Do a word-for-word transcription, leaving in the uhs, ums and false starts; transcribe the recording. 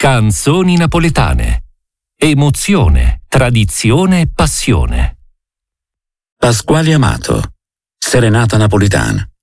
Canzoni napoletane. Emozione, tradizione e passione. Pasquale Amato, Serenata napolitana.